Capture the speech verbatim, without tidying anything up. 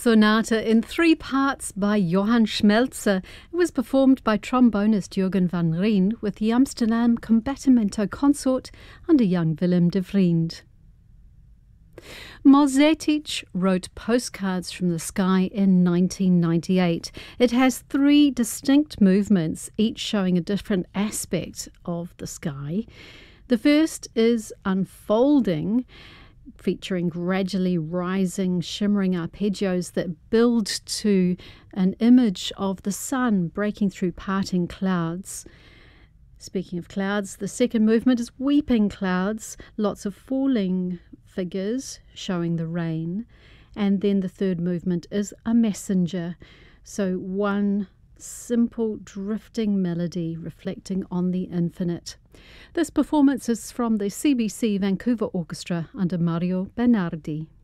Sonata in three parts by Johann Schmelzer. It was performed by trombonist Jürgen van Rijn with the Amsterdam Combattimento Consort under young Willem de Vriend. Mozetič wrote Postcards from the Sky in nineteen ninety-eight. It has three distinct movements, each showing a different aspect of the sky. The first is Unfolding, featuring gradually rising, shimmering arpeggios that build to an image of the sun breaking through parting clouds. Speaking of clouds, the second movement is Weeping Clouds, lots of falling figures showing the rain. And then the third movement is A Messenger, so one simple drifting melody reflecting on the infinite. This performance is from the C B C Vancouver Orchestra under Mario Bernardi.